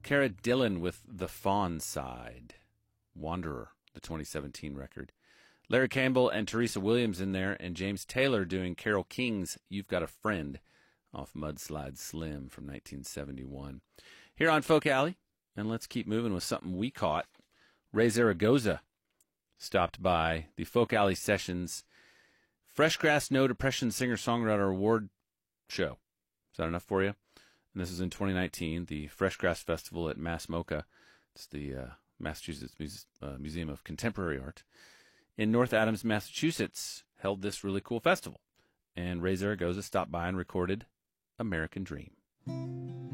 Cara Dillon with The Fawn Side. Wanderer, the 2017 record. Larry Campbell and Teresa Williams in there, and James Taylor doing Carole King's You've Got a Friend off Mudslide Slim from 1971. Here on Folk Alley, and let's keep moving with something we caught. Ray Zaragoza stopped by the Folk Alley Sessions Freshgrass No Depression Singer-Songwriter Award show. Is that enough for you? And this is in 2019, the Freshgrass Festival at MassMoCA. It's the Massachusetts Museum of Contemporary Art in North Adams, Massachusetts, held this really cool festival. And Ray Zaragoza stopped by and recorded American Dream.